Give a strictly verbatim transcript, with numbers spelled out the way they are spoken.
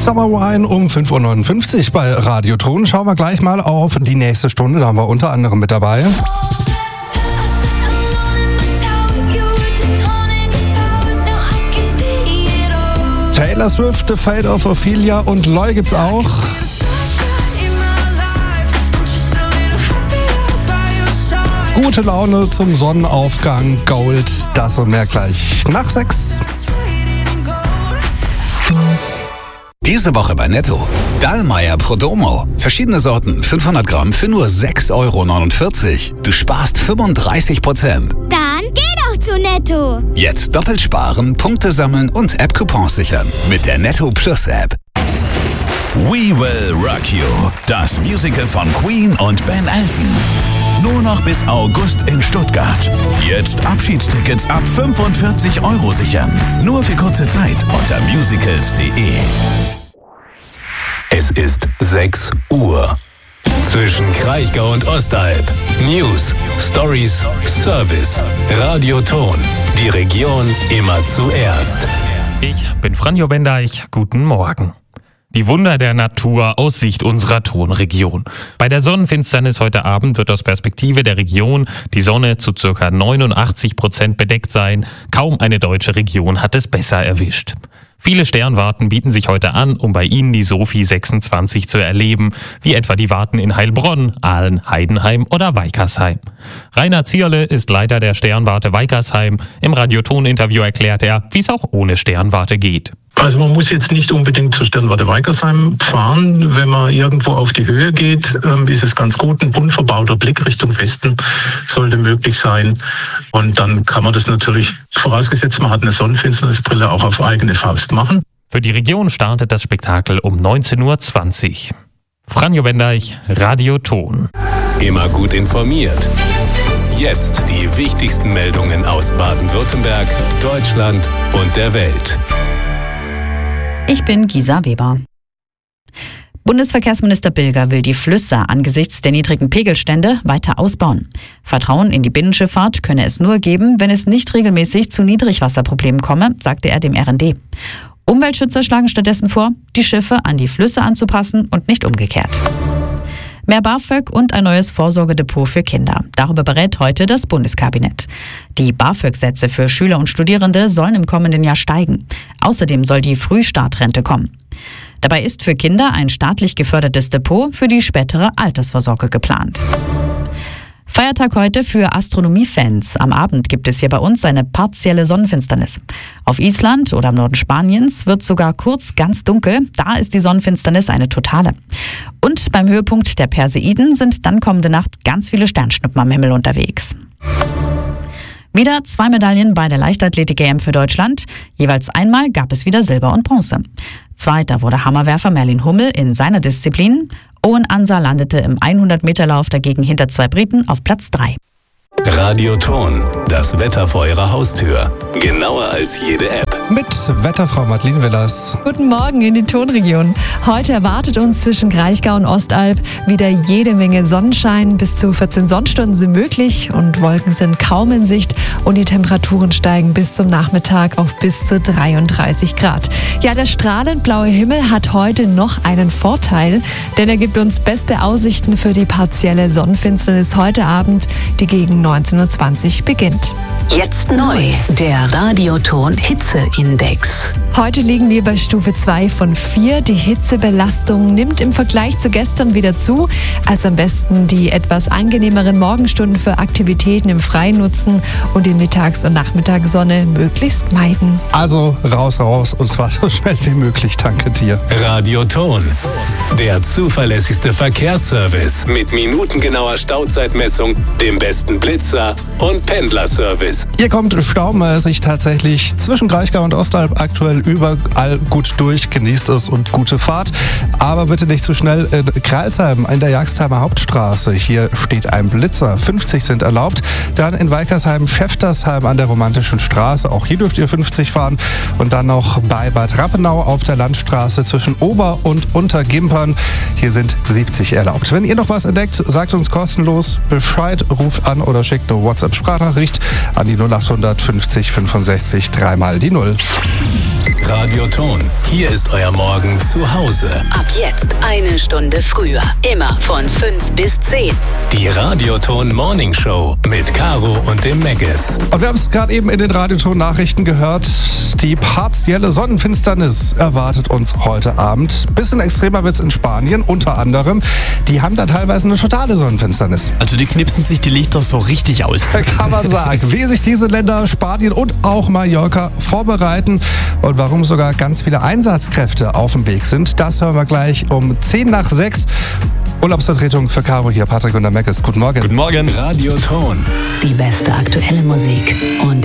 Summer Wine um fünf Uhr neunundfünfzig bei Radio Ton. Schauen wir gleich mal auf die nächste Stunde. Da haben wir unter anderem mit dabei Taylor Swift, The Fate of Ophelia und Loy gibt's auch. Gute Laune zum Sonnenaufgang, Gold, das und mehr gleich nach sechs. Diese Woche bei Netto. Dallmayr Prodomo. Verschiedene Sorten, fünfhundert Gramm für nur sechs Euro neunundvierzig. Du sparst fünfunddreißig Prozent. Dann geh doch zu Netto. Jetzt doppelt sparen, Punkte sammeln und App-Coupons sichern. Mit der Netto Plus App. We Will Rock You. Das Musical von Queen und Ben Elton. Nur noch bis August in Stuttgart. Jetzt Abschiedstickets ab fünfundvierzig Euro sichern. Nur für kurze Zeit unter musicals punkt de. Es ist sechs Uhr. Zwischen Kraichgau und Ostalb. News, Stories, Service. Radio Ton. Die Region immer zuerst. Ich bin Franjo Bendeich. Guten Morgen. Die Wunder der Natur aus Sicht unserer Tonregion. Bei der Sonnenfinsternis heute Abend wird aus Perspektive der Region die Sonne zu ca. neunundachtzig Prozent bedeckt sein. Kaum eine deutsche Region hat es besser erwischt. Viele Sternwarten bieten sich heute an, um bei Ihnen die Sophie sechsundzwanzig zu erleben, wie etwa die Warten in Heilbronn, Aalen, Heidenheim oder Weikersheim. Rainer Zierle ist Leiter der Sternwarte Weikersheim. Im Radioton-Interview erklärt er, wie es auch ohne Sternwarte geht. Also man muss jetzt nicht unbedingt zur Sternwarte Weikersheim fahren. Wenn man irgendwo auf die Höhe geht, ähm, ist es ganz gut. Ein bunt verbauter Blick Richtung Westen sollte möglich sein. Und dann kann man das natürlich, vorausgesetzt man hat eine Sonnenfinsternisbrille, auch auf eigene Faust machen. Für die Region startet das Spektakel um neunzehn Uhr zwanzig. Franjo Bendeich, Radio Ton. Immer gut informiert. Jetzt die wichtigsten Meldungen aus Baden-Württemberg, Deutschland und der Welt. Ich bin Gisa Weber. Bundesverkehrsminister Bilger will die Flüsse angesichts der niedrigen Pegelstände weiter ausbauen. Vertrauen in die Binnenschifffahrt könne es nur geben, wenn es nicht regelmäßig zu Niedrigwasserproblemen komme, sagte er dem R N D. Umweltschützer schlagen stattdessen vor, die Schiffe an die Flüsse anzupassen und nicht umgekehrt. Mehr BAföG und ein neues Vorsorgedepot für Kinder. Darüber berät heute das Bundeskabinett. Die BAföG-Sätze für Schüler und Studierende sollen im kommenden Jahr steigen. Außerdem soll die Frühstartrente kommen. Dabei ist für Kinder ein staatlich gefördertes Depot für die spätere Altersvorsorge geplant. Feiertag heute für Astronomiefans. Am Abend gibt es hier bei uns eine partielle Sonnenfinsternis. Auf Island oder im Norden Spaniens wird sogar kurz ganz dunkel. Da ist die Sonnenfinsternis eine totale. Und beim Höhepunkt der Perseiden sind dann kommende Nacht ganz viele Sternschnuppen am Himmel unterwegs. Wieder zwei Medaillen bei der Leichtathletik-E M für Deutschland. Jeweils einmal gab es wieder Silber und Bronze. Zweiter wurde Hammerwerfer Merlin Hummel in seiner Disziplin. Owen Ansa landete im hundert-Meter-Lauf dagegen hinter zwei Briten auf Platz drei. Radio Ton, das Wetter vor Ihrer Haustür. Genauer als jede App. Mit Wetterfrau Madeleine Willers. Guten Morgen in die Tonregion. Heute erwartet uns zwischen Kraichgau und Ostalb wieder jede Menge Sonnenschein. Bis zu vierzehn Sonnenstunden sind möglich und Wolken sind kaum in Sicht. Und die Temperaturen steigen bis zum Nachmittag auf bis zu dreiunddreißig Grad. Ja, der strahlend blaue Himmel hat heute noch einen Vorteil, denn er gibt uns beste Aussichten für die partielle Sonnenfinsternis heute Abend, die gegen neunzehn Uhr zwanzig beginnt. Jetzt neu, der Radioton-Hitzeindex. Heute liegen wir bei Stufe zwei von vier. Die Hitzebelastung nimmt im Vergleich zu gestern wieder zu. Also am besten die etwas angenehmeren Morgenstunden für Aktivitäten im Freien nutzen und die Mittags- und Nachmittagssonne möglichst meiden. Also raus, raus und zwar so schnell wie möglich. Danke dir. Radio Ton, der zuverlässigste Verkehrsservice mit minutengenauer Stauzeitmessung, dem besten Blitzer und Pendlerservice. Hier kommt staumäßig tatsächlich zwischen Kraichgau und Ostalb aktuell überall gut durch. Genießt es und gute Fahrt. Aber bitte nicht zu schnell in Kreilsheim in der Jagsheimer Hauptstraße. Hier steht ein Blitzer. fünfzig sind erlaubt. Dann in Weikersheim, Schäftersheim an der Romantischen Straße. Auch hier dürft ihr fünfzig fahren. Und dann noch bei Bad Rappenau auf der Landstraße zwischen Ober- und Untergimpern. Hier sind siebzig erlaubt. Wenn ihr noch was entdeckt, sagt uns kostenlos Bescheid, ruft an oder schickt eine WhatsApp-Sprachnachricht an die null acht hundert fünfzig fünfundsechzig dreimal die null. Radioton. Hier ist euer Morgen zu Hause. Ab jetzt eine Stunde früher. Immer von fünf bis zehn. Die Radioton Morning Show mit Caro und dem Meggis. Und wir haben es gerade eben in den Radioton-Nachrichten gehört. Die partielle Sonnenfinsternis erwartet uns heute Abend. Bisschen extremer wird's in Spanien, unter anderem. Die haben da teilweise eine totale Sonnenfinsternis. Also die knipsen sich die Lichter so richtig aus. Kann man sagen. Wie sich diese Länder, Spanien und auch Mallorca, vorbereiten und warum sogar ganz viele Einsatzkräfte auf dem Weg sind, das hören wir gleich um zehn nach sechs. Urlaubsvertretung für Caro hier, Patrick und der Meggis. Guten Morgen. Guten Morgen. Radioton. Die beste aktuelle Musik und